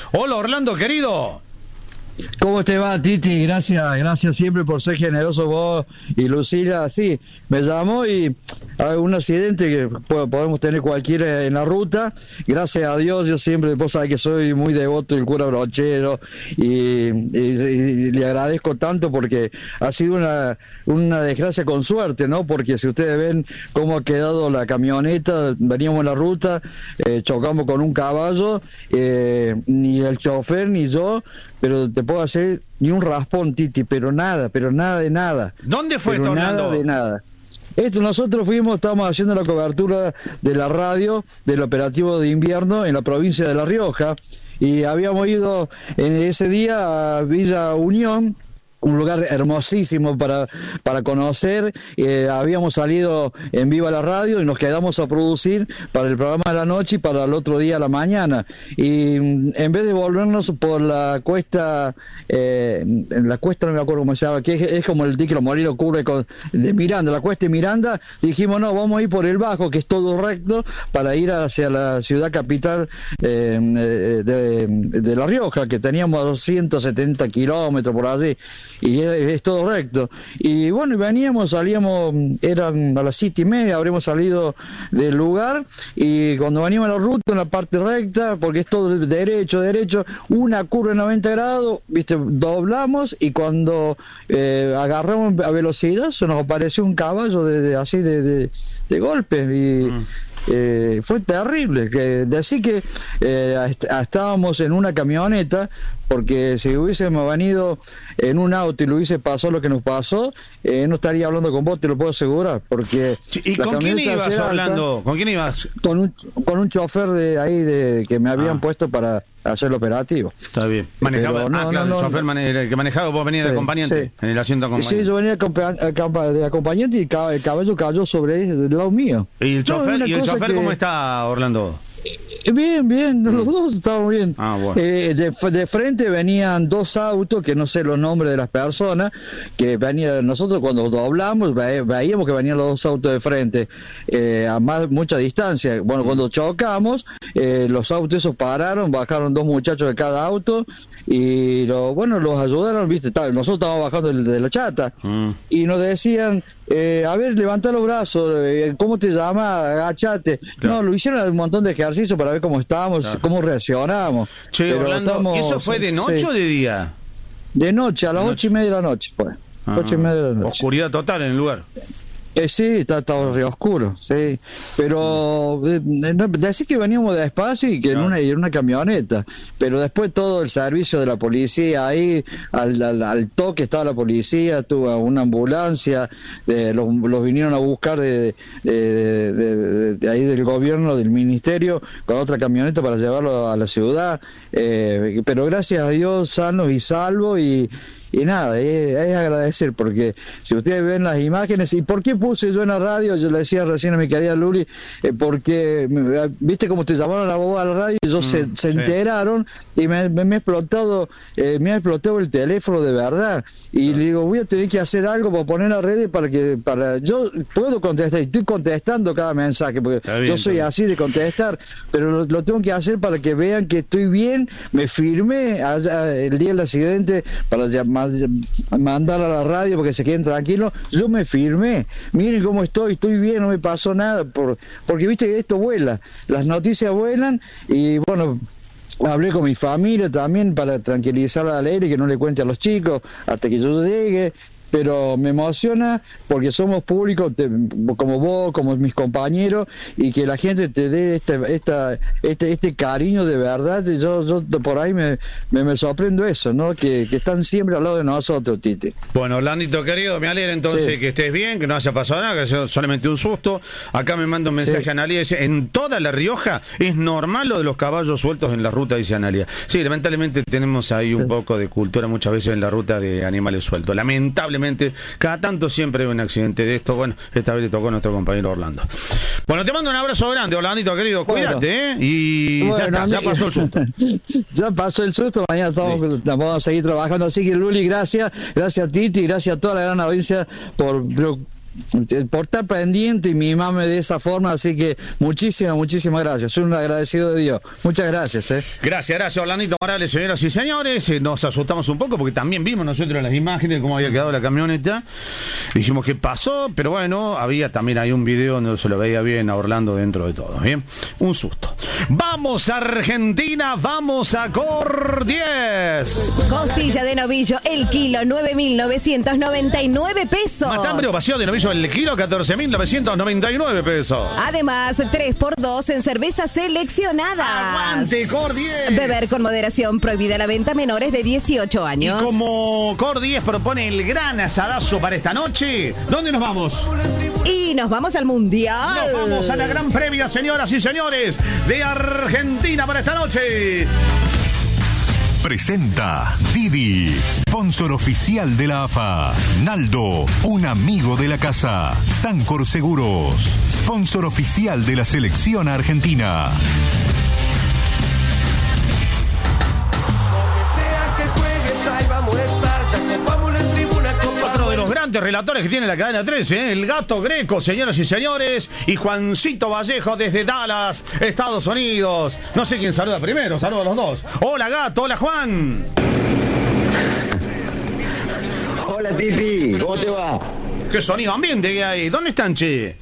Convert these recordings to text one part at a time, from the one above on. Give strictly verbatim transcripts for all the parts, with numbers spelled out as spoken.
Hola, Orlando, querido. ¿Cómo te va, Titi? Gracias, gracias siempre por ser generoso vos y Lucila. Sí, me llamó y hay un accidente que podemos tener cualquiera en la ruta. Gracias a Dios, yo siempre, vos sabés que soy muy devoto del cura Brochero y, y, y le agradezco tanto porque ha sido una, una desgracia con suerte, ¿no? Porque si ustedes ven cómo ha quedado la camioneta, veníamos en la ruta, eh, chocamos con un caballo, eh, ni el chofer ni yo, pero te puedo hacer ni un raspón, Titi, pero nada, pero nada de nada. ¿Dónde fue pero esto, nada Orlando? de nada. Esto, nosotros fuimos, estábamos haciendo la cobertura de la radio del operativo de invierno en la provincia de La Rioja y habíamos ido en ese día a Villa Unión, un lugar hermosísimo para, para conocer. Eh, habíamos salido en Viva la Radio y nos quedamos a producir para el programa de la noche y para el otro día a la mañana. Y en vez de volvernos por la cuesta, eh, la cuesta no me acuerdo cómo se llama, que es, es como el Ticlo Moreno ocurre con, de Miranda, la cuesta de Miranda, dijimos no, vamos a ir por el bajo, que es todo recto, para ir hacia la ciudad capital eh, de, de La Rioja, que teníamos doscientos setenta kilómetros por allí. Y es, es todo recto. Y bueno, veníamos, salíamos, eran a las siete y media, habremos salido del lugar, y cuando veníamos a la ruta, en la parte recta, porque es todo derecho, derecho, una curva de noventa grados, viste, doblamos, y cuando eh, agarramos a velocidad, se nos apareció un caballo de, de, así de, de, de golpe, y mm. Eh, fue terrible, que decir que eh, est estábamos en una camioneta, porque si hubiésemos venido en un auto y lo hubiese pasado lo que nos pasó, eh, no estaría hablando con vos, te lo puedo asegurar, porque ¿y con quién ibas hablando? Alta, ¿Con quién ibas? Con un, con un chofer de ahí de que me habían ah. puesto para hacer el operativo. Está bien. Manejaba, no, ah, claro, no, el chofer no, el que manejaba, vos venías sí, de acompañante, sí. En el asiento de acompañante. Sí, yo venía de acompañante y el caballo cayó sobre el lado mío. ¿Y el chofer, no, ¿y el chofer que... cómo está, Orlando? Bien, bien, los dos estaban bien. Ah, bueno. eh, de, de frente venían dos autos, que no sé los nombres de las personas, que venían, nosotros cuando doblamos ve, veíamos que venían los dos autos de frente, eh, a más mucha distancia. Bueno, cuando chocamos, eh, los autos esos pararon, bajaron dos muchachos de cada auto, y lo, bueno, los ayudaron, viste, nosotros estábamos bajando de, de la chata, mm. y nos decían, eh, a ver, levanta los brazos, eh, ¿cómo te llamas? Agachate. Claro. No, lo hicieron un montón de ejercicios para ver cómo estábamos, claro. Cómo reaccionamos. Che, pero Orlando, estamos, ¿eso fue de noche sí. o de día? De noche, a las ocho y media de la noche, pues. Ah, ocho y media de la noche. Oscuridad total en el lugar. Eh, sí, está, está re oscuro, sí. Pero eh, decir que veníamos despacio y que claro. en, una, en una camioneta. Pero después todo el servicio de la policía ahí, al, al, al toque estaba la policía, tuvo una ambulancia, eh, los, los vinieron a buscar de, de, de, de, de ahí del gobierno, del ministerio, con otra camioneta para llevarlo a la ciudad. Eh, pero gracias a Dios, sanos y salvos y... Y nada, es, es agradecer, porque si ustedes ven las imágenes, ¿y por qué puse yo en la radio? Yo le decía recién a mi querida Luli, eh, porque, viste cómo te llamaron a vos a la radio, y ellos mm, se, se sí. enteraron, y me, me, me ha explotado, eh, me ha explotado el teléfono de verdad, y le digo, voy a tener que hacer algo para poner a redes para que, para, yo puedo contestar, y estoy contestando cada mensaje, porque bien, yo soy así de contestar, pero lo, lo tengo que hacer para que vean que estoy bien, me firmé allá, el día del accidente, para llamar mandar a la radio porque se queden tranquilos. Yo me firmé, miren cómo estoy, estoy bien, no me pasó nada, por, porque viste que esto vuela, las noticias vuelan, y bueno, hablé con mi familia también para tranquilizar a Leire, que no le cuente a los chicos hasta que yo llegue. Pero me emociona porque somos públicos, te, como vos, como mis compañeros, y que la gente te dé este esta, este este cariño de verdad. Yo, yo por ahí me, me, me sorprendo eso, ¿no? Que, que están siempre al lado de nosotros, Tite. Bueno, Orlandito querido, me alegra entonces sí. que estés bien, que no haya pasado nada, que sea solamente un susto. Acá me manda un mensaje sí. a Analia, dice, en toda La Rioja es normal lo de los caballos sueltos en la ruta, dice Analia. Sí, lamentablemente tenemos ahí un sí. poco de cultura muchas veces en la ruta de animales sueltos. Lamentablemente cada tanto siempre hay un accidente de esto. Bueno, esta vez le tocó a nuestro compañero Orlando. Bueno, te mando un abrazo grande, Orlandito querido, bueno, cuídate, ¿eh? Y bueno, ya, está, ya pasó el susto. Ya pasó el susto, mañana estamos, sí. vamos a seguir trabajando. Así que Luli, gracias, gracias a Titi, gracias a toda la gran audiencia por por estar pendiente y mimarme de esa forma, así que muchísimas, muchísimas gracias. Soy un agradecido de Dios. Muchas gracias. ¿eh? Gracias, gracias, Orlandito Morales, señoras y señores. Eh, nos asustamos un poco porque también vimos nosotros las imágenes de cómo había quedado la camioneta. Dijimos qué pasó, pero bueno, había también ahí un video donde se lo veía bien a Orlando dentro de todo. Bien, un susto. Vamos a Argentina, vamos a Cor diez. Costilla de novillo, el kilo, nueve mil novecientos noventa y nueve pesos. Matambre o vacío de novillo, el kilo, catorce mil novecientos noventa y nueve pesos. Además, tres por dos en cervezas seleccionadas. ¡Aguante, Cor diez! Beber con moderación, prohibida la venta a menores de dieciocho años. Y como Cor diez propone el gran asadazo para esta noche, ¿dónde nos vamos? Y nos vamos al Mundial. Nos vamos a la gran previa, señoras y señores, de Argentina para esta noche. Presenta Didi, sponsor oficial de la A F A. Naldo, un amigo de la casa. Sancor Seguros, sponsor oficial de la selección argentina. Otro de los grandes relatores que tiene la cadena trece, ¿eh? El Gato Greco, señoras y señores, y Juancito Vallejo desde Dallas, Estados Unidos. No sé quién saluda primero, saludo a los dos. Hola, Gato, hola, Juan. Hola, Titi, ¿cómo te va? Qué sonido ambiente que hay. ¿Dónde están, che?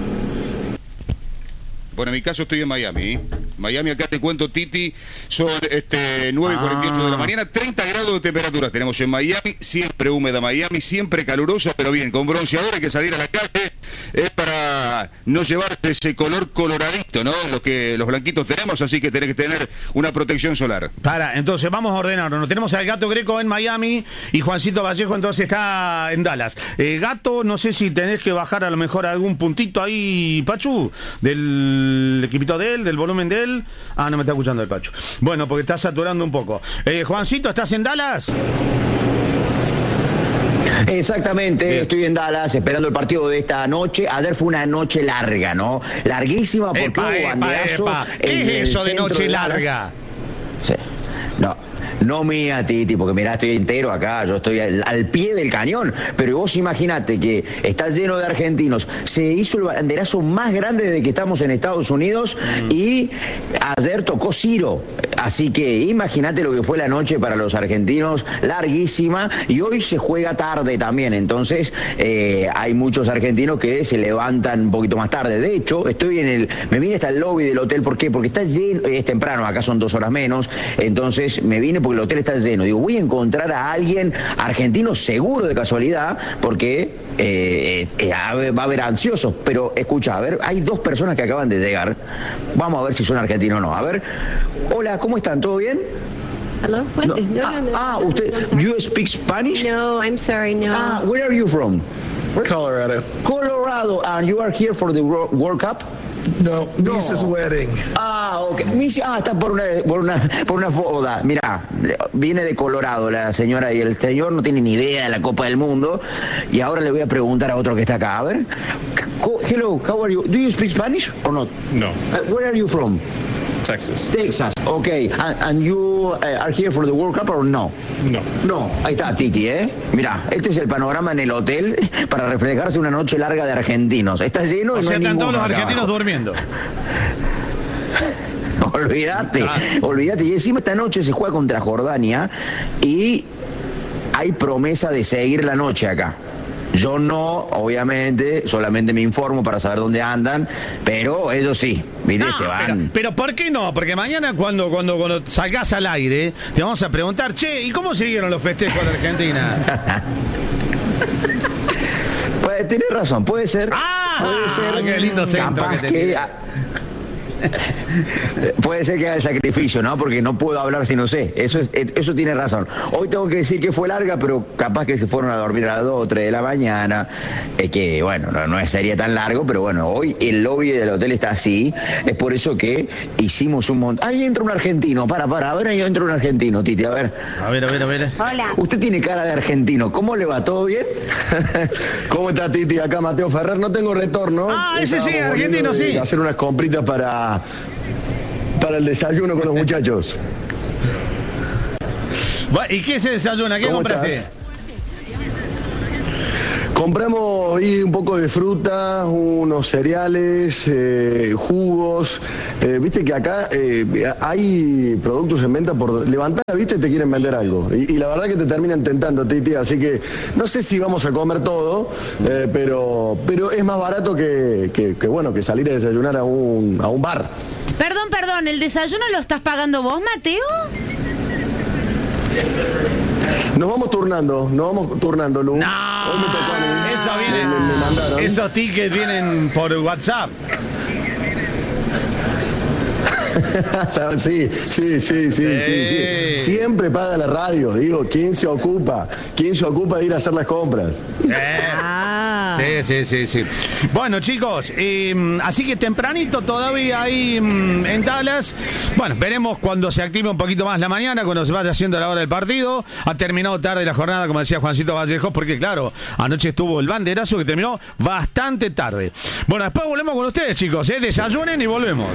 Bueno, en mi caso estoy en Miami. Miami, acá te cuento, Titi, son este, nueve y cuarenta y ocho de la mañana, treinta grados de temperatura tenemos en Miami, siempre húmeda Miami, siempre calurosa, pero bien, con bronceador hay que salir a la calle, es para no llevarte ese color coloradito, ¿no? Los que los blanquitos tenemos, así que tenés que tener una protección solar. Para, entonces vamos a ordenarnos. Tenemos al Gato Greco en Miami y Juancito Vallejo entonces está en Dallas. Eh, Gato, no sé si tenés que bajar a lo mejor algún puntito ahí, Pachu, del equipito de él, del volumen de él. Ah, no me está escuchando el Pachu. Bueno, porque está saturando un poco. Eh, Juancito, ¿estás en Dallas? Exactamente, Bien. Estoy en Dallas esperando el partido de esta noche. Ayer fue una noche larga, ¿no? Larguísima porque Epa, hubo epa, banderazo. epa. en ¿Qué el es eso de centro noche Dallas. larga? Sí. No. No mía, Titi, porque mirá, estoy entero acá, yo estoy al, al pie del cañón, pero vos imaginate que está lleno de argentinos, se hizo el banderazo más grande desde que estamos en Estados Unidos mm. y ayer tocó Ciro, así que imagínate lo que fue la noche para los argentinos, larguísima, y hoy se juega tarde también, entonces eh, hay muchos argentinos que se levantan un poquito más tarde. De hecho, estoy en el, me vine hasta el lobby del hotel, ¿por qué? Porque está lleno, es temprano, acá son dos horas menos, entonces me vine porque el hotel está lleno. Digo, voy a encontrar a alguien argentino seguro de casualidad, porque eh, eh, va a haber ansiosos. Pero escucha, a ver, hay dos personas que acaban de llegar. Vamos a ver si son argentinos o no. A ver, hola, ¿cómo están? ¿Todo bien? Hello? What? No. No, no, ah, no, ah, no, usted, no, I'm sorry. you speak Spanish? No, I'm sorry, no. Ah, where are you from? Colorado. Colorado, and you are here for the Wor- World Cup? No, No. niece's wedding. Ah, ok. Mis- Ah, está por una, por una, por una boda. Mira, viene de Colorado la señora y el señor no tiene ni idea de la Copa del Mundo. Y ahora le voy a preguntar a otro que está acá. A ver. Co- Hello, how are you? Do you speak Spanish or not? No. Uh, where are you from? Texas. Texas. Okay. And, and you uh, are here for the World Cup or no? No. No, ahí está Titi, ¿eh? Mirá, este es el panorama en el hotel para reflejarse una noche larga de argentinos. Está lleno y O no sea, hay están ninguno todos los acá argentinos abajo. durmiendo. Olvídate, Ah. olvídate. Y encima esta noche se juega contra Jordania y hay promesa de seguir la noche acá. Yo no, obviamente, solamente me informo para saber dónde andan, pero ellos sí, ¿viste? No, se van. pero, pero ¿por qué no? Porque mañana cuando, cuando, cuando salgas al aire, te vamos a preguntar, che, ¿y cómo siguieron los festejos de Argentina? Pues, tenés razón, puede ser. ¡Ah! Puede ser. ¡Qué lindo centro Capaz que que. tenés! ah, Puede ser que haga el sacrificio, ¿no? Porque no puedo hablar si no sé. Eso es, eso tiene razón. Hoy tengo que decir que fue larga, pero capaz que se fueron a dormir a las dos o tres de la mañana. Es que, bueno, no, no sería tan largo, pero bueno, hoy el lobby del hotel está así. Es por eso que hicimos un montón. Ahí entra un argentino. Para, para, a ver, ahí entra un argentino, Titi, a ver. A ver, a ver, a ver. Hola. Usted tiene cara de argentino. ¿Cómo le va? ¿Todo bien? ¿Cómo está, Titi? Acá Mateo Ferrer. No tengo retorno. Ah, ese sí, Estábamos argentino, volviendo de sí. Hacer unas compritas para, para el desayuno con los muchachos. ¿Y qué se desayuna? ¿Qué ¿Cómo compraste? estás? Compramos y un poco de fruta, unos cereales, eh, jugos. Eh, viste que acá eh, hay productos en venta por levantar, viste, te quieren vender algo. Y, y la verdad que te terminan tentando, Titi. Así que no sé si vamos a comer todo, eh, pero, pero es más barato que, que, que, bueno, que salir a desayunar a un, a un bar. Perdón, perdón, ¿el desayuno lo estás pagando vos, Mateo? Nos vamos turnando, nos vamos turnando, Lu. No, Hoy me tocó a mí. eso viene, me, me mandaron. Esos tickets vienen por WhatsApp. sí, sí, sí, sí, sí, sí. Siempre paga la radio, digo, ¿quién se ocupa? ¿Quién se ocupa de ir a hacer las compras? Eh. Sí, sí, sí, sí. Bueno, chicos, eh, así que tempranito todavía ahí mm, en Dallas. Bueno, veremos cuando se active un poquito más la mañana, cuando se vaya haciendo la hora del partido. Ha terminado tarde la jornada, como decía Juancito Vallejos, porque claro, anoche estuvo el banderazo que terminó bastante tarde. Bueno, después volvemos con ustedes, chicos, ¿eh? Desayunen y volvemos.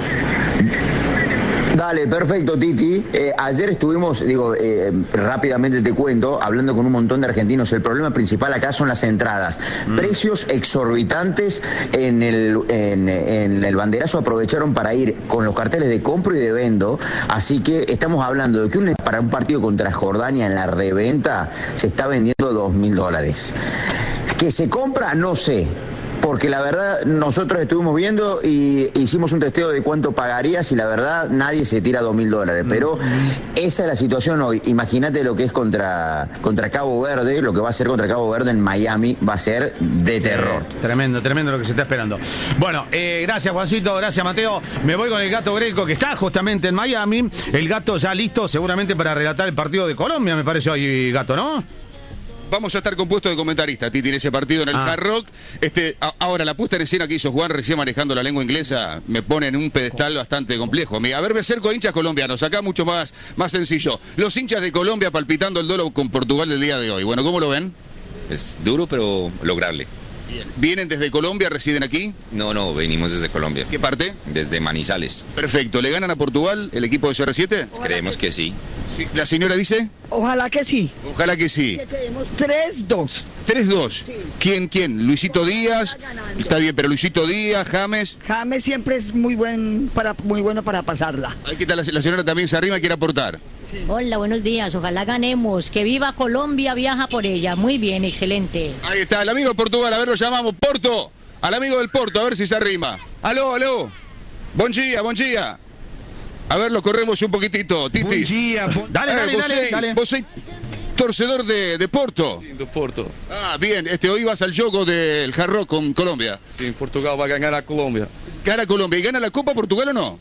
Dale, perfecto, Titi. Eh, ayer estuvimos, digo, eh, rápidamente te cuento, hablando con un montón de argentinos. El problema principal acá son las entradas. Mm. Precios exorbitantes en el, en, en el banderazo. Aprovecharon para ir con los carteles de compro y de vendo. Así que estamos hablando de que un, para un partido contra Jordania en la reventa se está vendiendo dos mil dólares. ¿Que se compra? No sé. Porque la verdad, nosotros estuvimos viendo y hicimos un testeo de cuánto pagarías y la verdad, nadie se tira dos mil dólares. Pero esa es la situación hoy. Imagínate lo que es contra, contra Cabo Verde, lo que va a ser contra Cabo Verde en Miami, va a ser de terror. Eh, tremendo, tremendo lo que se está esperando. Bueno, eh, gracias Juancito, gracias Mateo. Me voy con el Gato Greco, que está justamente en Miami. El Gato ya listo seguramente para relatar el partido de Colombia, me parece hoy, Gato, ¿no? Vamos a estar compuestos de comentaristas, Titi, en ese partido en el ah. Hard Rock. Este, a, ahora, la puesta en escena que hizo Juan recién manejando la lengua inglesa me pone en un pedestal bastante complejo. A ver, me acerco a hinchas colombianos, acá mucho más, más sencillo. Los hinchas de Colombia palpitando el duelo con Portugal del día de hoy. Bueno, ¿cómo lo ven? Es duro, pero lograble. Bien. ¿Vienen desde Colombia, residen aquí? No, no, venimos desde Colombia. ¿Qué parte? Desde Manizales. Perfecto. ¿Le ganan a Portugal el equipo de C R siete? Creemos que sí. Sí. ¿La señora dice? Ojalá que sí. Ojalá que sí. Que tenemos tres dos. tres dos. Sí. ¿Quién, quién? Luisito Díaz. Está bien, pero Luisito Díaz, James. James siempre es muy buen para muy bueno para pasarla. ¿Qué tal? La, la señora también se arrima y quiere aportar. Sí. Hola, buenos días. Ojalá ganemos. Que viva Colombia, viaja por ella. Muy bien, excelente. Ahí está, el amigo de Portugal. A ver, lo llamamos. Porto. Al amigo del Porto, a ver si se arrima. Aló, aló. Buen día, buen día. A ver, lo corremos un poquitito, Titi. Buen día. Bon... Dale, dale, eh, vos dale, sei, dale. Vos sei torcedor de, de Porto. Sí, de Porto. Ah, bien. Este, hoy vas al juego del Hard Rock con Colombia. Sí, Portugal va a ganar a Colombia. Gana Colombia. ¿Y gana la Copa Portugal o no?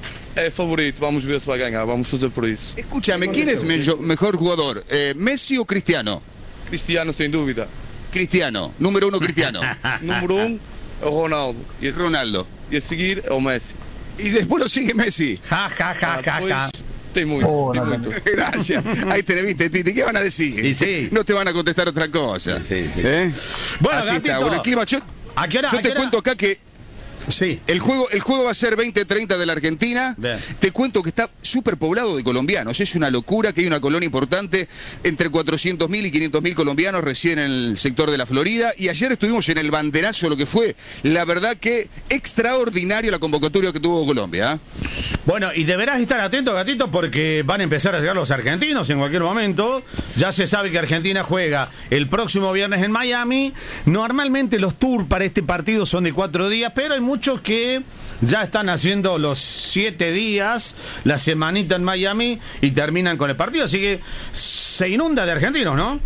É favorito, vamos ver se vai ganhar, vamos fazer por isso. Escúchame, ¿quién es me mejor jugador? Eh, ¿Messi o Cristiano? Cristiano, sem dúvida. Cristiano, número uno Cristiano. Número um é o Ronaldo. E a, Ronaldo. E a seguir é o Messi. Y después lo sigue Messi. Ja, ja, ja, ja, ja. Tem muito, oh, tem no, muito. Gracias. Ahí te viste, Titi. ¿Qué van a decir? Y sí. No te van a contestar otra cosa. Sí, sí. ¿Eh? Bueno, así Gatito. está. Bueno, el clima, yo, ¿A qué hora, yo a te qué hora? cuento acá que sí. El juego, el juego va a ser veinte treinta de la Argentina. Bien. Te cuento que está súper poblado de colombianos. Es una locura que hay una colonia importante, entre cuatrocientos mil y quinientos mil colombianos recién en el sector de la Florida. Y ayer estuvimos en el banderazo, lo que fue, la verdad que extraordinario la convocatoria que tuvo Colombia. ¿eh? Bueno, y deberás estar atento, Gatito, porque van a empezar a llegar los argentinos en cualquier momento. Ya se sabe que Argentina juega el próximo viernes en Miami. Normalmente los tours para este partido son de cuatro días, pero hay muchos que ya están haciendo los siete días, la semanita en Miami y terminan con el partido. Así que se inunda de argentinos, ¿no?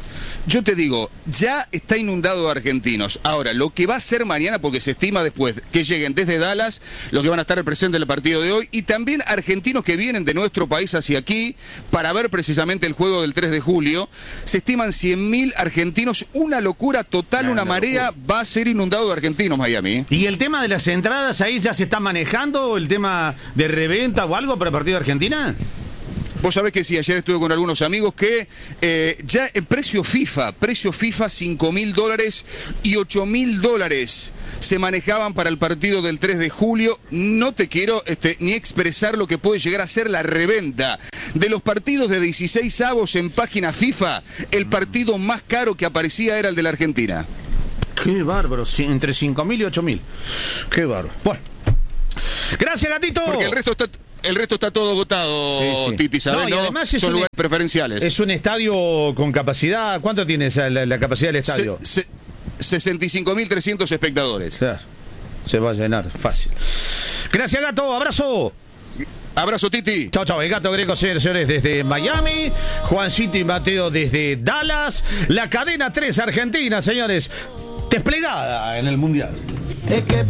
Yo te digo, ya está inundado de argentinos. Ahora, lo que va a ser mañana, porque se estima después que lleguen desde Dallas, los que van a estar presentes en el partido de hoy, y también argentinos que vienen de nuestro país hacia aquí para ver precisamente el juego del tres de julio. Se estiman cien mil argentinos, una locura total, no, una marea, locura. Va a ser inundado de argentinos Miami. ¿Y el tema de las entradas ahí ya se está manejando? ¿El tema de reventa o algo para el partido de Argentina? Vos sabés que sí, ayer estuve con algunos amigos que eh, ya en precio FIFA, precio FIFA cinco mil dólares y ocho mil dólares se manejaban para el partido del tres de julio. No te quiero este, ni expresar lo que puede llegar a ser la reventa de los partidos de dieciséis avos en página FIFA. El partido más caro que aparecía era el de la Argentina. Qué bárbaro, sí, entre cinco mil y ocho mil. Qué bárbaro. Bueno. Gracias, Gatito. Porque el resto está... El resto está todo agotado, sí, sí. Titi, ¿sabes? No, y además ¿no? es Son un, lugares preferenciales. Es un estadio con capacidad. ¿Cuánto tiene esa, la, la capacidad del estadio? Se, se, sesenta y cinco mil trescientos espectadores. Claro. Se va a llenar, fácil. Gracias, Gato. Abrazo. Abrazo, Titi. Chao, chao. El Gato Greco, señores, señores, desde Miami. Juancito y Mateo desde Dallas. La cadena tres Argentina, señores, desplegada en el Mundial. Es que